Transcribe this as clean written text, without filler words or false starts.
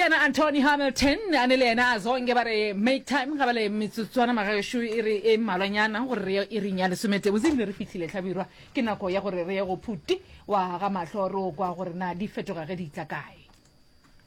Kiana Anthony Hamilton ane le ena zonke bare make time ga bale mitsutswana magashu iri e malanyana gore iri nya le somete bozile re fitile tlhabirwa ke nako ya gore re ye go phuti wa ga mahloro kwa gore na di fetoga ge di tla kae